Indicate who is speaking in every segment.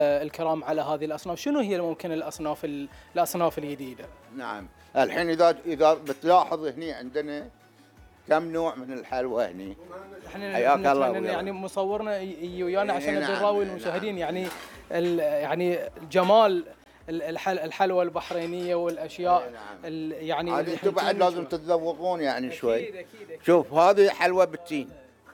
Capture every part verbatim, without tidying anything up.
Speaker 1: الكلام على هذه الأصناف، شنو هي ممكن الأصناف ال- الأصناف الجديدة؟
Speaker 2: نعم. الحين اذا اذا بتلاحظ هني عندنا كم نوع من الحلوى هني.
Speaker 1: احنا
Speaker 2: حياك الله
Speaker 1: نتمنى
Speaker 2: ويلا.
Speaker 1: يعني مصورنا يجي ويانا عشان
Speaker 2: إيه نعم،
Speaker 1: نراوي
Speaker 2: نعم.
Speaker 1: المشاهدين يعني ال- يعني جمال ال- الحل الحلوى البحرينية والاشياء
Speaker 2: إيه نعم.
Speaker 1: ال- يعني
Speaker 2: هذه
Speaker 1: اللي
Speaker 2: انتم بعد
Speaker 1: حنشوفها.
Speaker 2: لازم تتذوقون يعني شوي.
Speaker 1: اكيد اكيد أكيد.
Speaker 2: شوف هذه حلوى بالتين،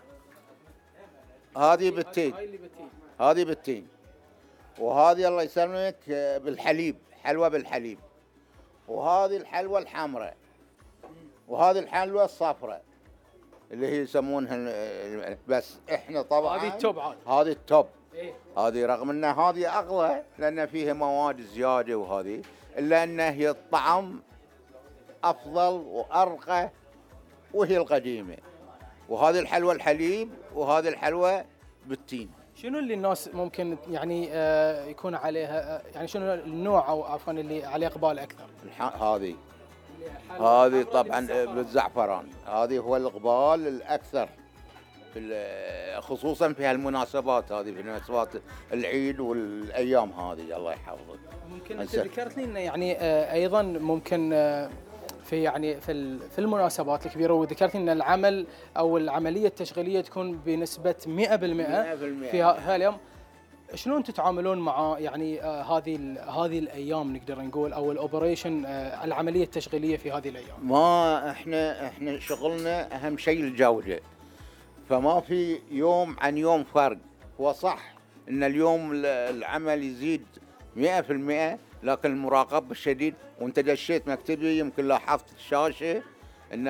Speaker 2: هذه بالتين،
Speaker 1: هاي اللي بتين.
Speaker 2: هذه بالتين، وهذه الله يسلمك آه، بالحليب، حلوى بالحليب، وهذه الحلوى الحمراء، وهذه الحلوى الصفراء اللي هي يسمونها ال- بس احنا طبعا
Speaker 1: هذه التوب عاد.
Speaker 2: هذه التوب.
Speaker 1: إيه.
Speaker 2: هذه رغم ان هذه اغلى لان فيها مواد زياده وهذه، الا ان هي الطعم افضل وارقى وهي القديمه. وهذه الحلوى الحليب وهذه الحلوى بالتين.
Speaker 1: شنو اللي الناس ممكن يعني آه، يكون عليها آه، يعني شنو النوع او عفوا اللي عليه اقبال اكثر؟
Speaker 2: الح- هذه هذه طبعا بالزعفران، هذه هو الاقبال الاكثر في ال- خصوصا في هالمناسبات هذه، في مناسبات العيد والايام هذه الله يحفظك.
Speaker 1: ممكن انت
Speaker 2: هسه.
Speaker 1: ذكرت لي انه يعني آه، ايضا ممكن آه، في يعني في ال- في المناسبات الكبيره، وذكرت ان العمل او العمليه التشغيليه تكون بنسبه مئة بالمئة
Speaker 2: مئة بالمئة.
Speaker 1: في ه- هاليوم. شلون تتعاملون مع يعني آه، هذه ال- هذه الايام نقدر نقول، او الاوبريشن آه، العمليه التشغيليه في هذه الايام؟
Speaker 2: ما احنا احنا شغلنا اهم شيء الجوده، فما في يوم عن يوم فرق. هو صح ان اليوم ال- العمل يزيد مئة بالمئة، لكن المراقبه الشديد. وانت دشيت مكتبي يمكن لاحظت الشاشه ان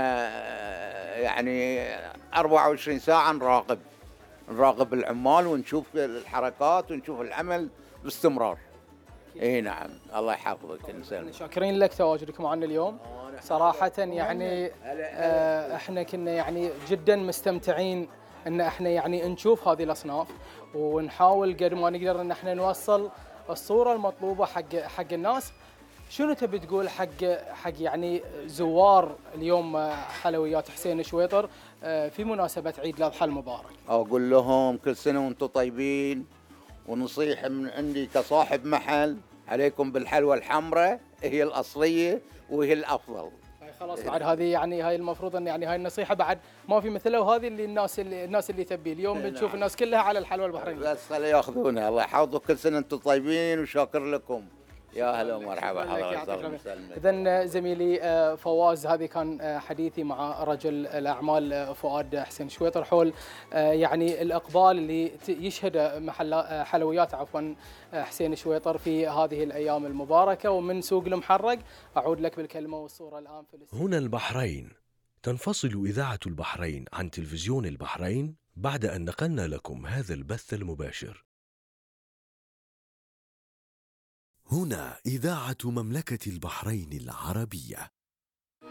Speaker 2: يعني أربعة وعشرين ساعه نراقب نراقب العمال ونشوف الحركات ونشوف العمل باستمرار. اي نعم الله يحفظك انسان.
Speaker 1: شاكرين لك تواجدك معنا اليوم صراحة. يعني آه، احنا كنا يعني جدا مستمتعين ان احنا يعني نشوف هذه الاصناف، ونحاول قد ما نقدر ان احنا نوصل الصورة المطلوبة حق حق الناس. شنو تبي تقول حق حق يعني زوار اليوم آه، حلويات حسين شويطر آه، في مناسبة عيد الأضحى المبارك؟
Speaker 2: اقول لهم كل سنه وانتم طيبين، ونصيحه من عندي كصاحب محل، عليكم بالحلوى الحمراء، هي الاصليه وهي الافضل.
Speaker 1: هاي خلاص بعد هذه يعني هاي المفروض ان يعني هاي النصيحه بعد ما في مثلها، وهذه اللي الناس اللي الناس اللي تبي اليوم بنشوف الناس كلها على الحلوى البحرينيه.
Speaker 2: بس خلي ياخذونها. الله يحفظك، كل سنه انتم طيبين وشاكر لكم. يا هلا ومرحبا.
Speaker 1: اذا زميلي آه، فواز، هذه كان آه، حديثي مع رجل الاعمال آه، فؤاد حسين شويطر حول آه، يعني الاقبال اللي ت- يشهد محل آه، حلويات عفوا آه، حسين شويطر في هذه الايام المباركه. ومن سوق المحرق اعود لك بالكلمه والصوره الان في الاستوديو.
Speaker 3: هنا البحرين. تنفصل إذاعة البحرين عن تلفزيون البحرين بعد أن نقلنا لكم هذا البث المباشر. هنا إذاعة مملكة البحرين العربية.